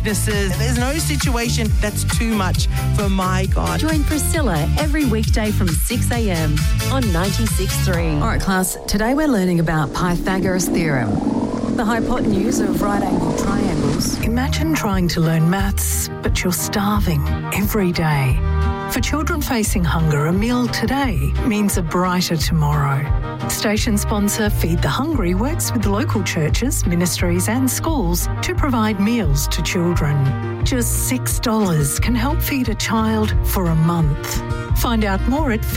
weaknesses. There's no situation that's too much for my God. Join Priscilla every weekday from 6 a.m. on 96.3. All right, class, today we're learning about Pythagoras' theorem, the hypotenuse of right-angled triangles. Imagine trying to learn maths, but you're starving every day. For children facing hunger, a meal today means a brighter tomorrow. Station sponsor Feed the Hungry works with local churches, ministries and schools to provide meals to children. Just $6 can help feed a child for a month. Find out more at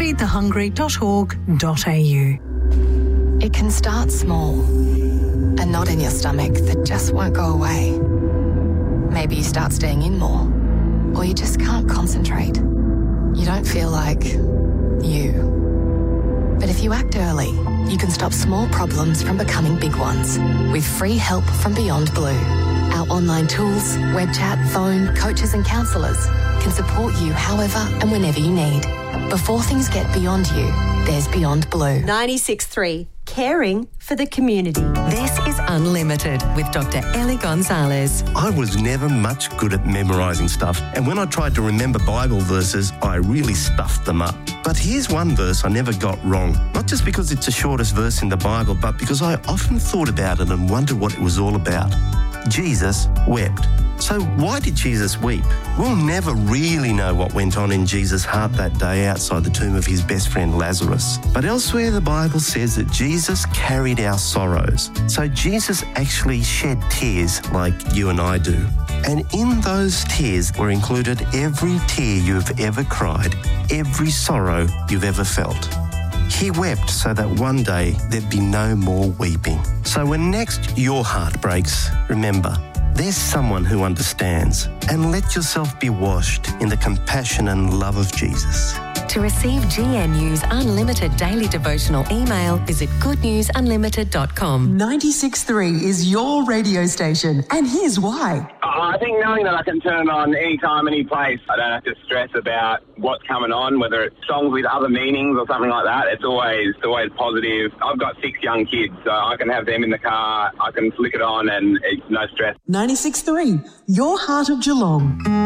feedthehungry.org.au. It can start small. A knot in your stomach that just won't go away. Maybe you start staying in more, or you just can't concentrate. You don't feel like you. But if you act early, you can stop small problems from becoming big ones with free help from Beyond Blue. Our online tools, web chat, phone, coaches and counsellors can support you however and whenever you need. Before things get beyond you, there's Beyond Blue. 96.3, caring for the community. This is Unlimited with Dr. Ellie Gonzalez. I was never much good at memorising stuff, and when I tried to remember Bible verses, I really stuffed them up. But here's one verse I never got wrong, not just because it's the shortest verse in the Bible, but because I often thought about it and wondered what it was all about. Jesus wept. So why did Jesus weep? We'll never really know what went on in Jesus' heart that day outside the tomb of his best friend Lazarus. But elsewhere the Bible says that Jesus carried our sorrows. So Jesus actually shed tears like you and I do. And in those tears were included every tear you've ever cried, every sorrow you've ever felt. He wept so that one day there'd be no more weeping. So when next your heart breaks, remember, there's someone who understands, and let yourself be washed in the compassion and love of Jesus. To receive GNU's Unlimited Daily Devotional email, visit goodnewsunlimited.com. 96.3 is your radio station, and here's why. I think knowing that I can turn it on anytime, any place, I don't have to stress about what's coming on, whether it's songs with other meanings or something like that. It's always positive. I've got 6 young kids, so I can have them in the car, I can flick it on and it's no stress. 96.3, your heart of Geelong.